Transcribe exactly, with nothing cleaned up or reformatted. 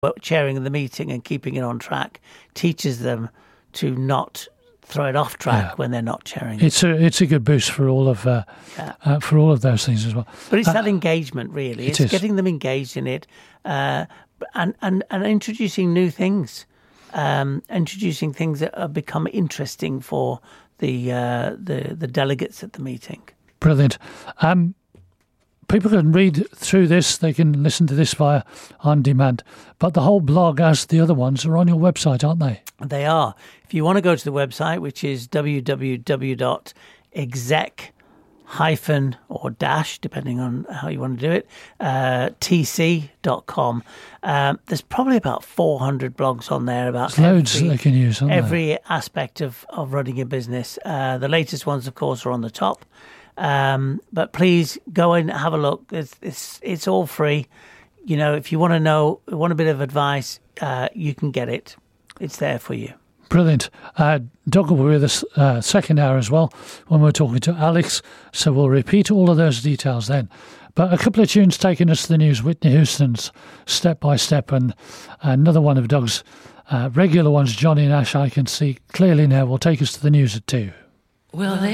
chairing the meeting and keeping it on track teaches them to not throw it off track yeah. when they're not chairing it. It's a it's a good boost for all of uh, yeah. uh, for all of those things as well. But it's uh, that engagement, really. It it's is. getting them engaged in it, uh, and and and introducing new things, um, introducing things that have become interesting for the uh, the the delegates at the meeting. Brilliant. Um, People can read through this, they can listen to this via on demand. But the whole blog, as the other ones, are on your website, aren't they? They are. If you want to go to the website, which is w w w dot exec hyphen or dash, depending on how you want to do it, uh, t c dot com. Um, there's probably about four hundred blogs on there about there's loads every, they can use, aren't every there? aspect of, of running a business. Uh, the latest ones, of course, are on the top. Um, but please go and have a look. It's, it's it's all free. You know, if you want to know, want a bit of advice, uh, you can get it. It's there for you. Brilliant. Uh, Doug will be with us uh, second hour as well when we're talking to Alex. So we'll repeat all of those details then. But a couple of tunes taking us to the news. Whitney Houston's Step by Step, and another one of Doug's uh, regular ones, Johnny Nash, I Can See Clearly Now, will take us to the news at two. Well, they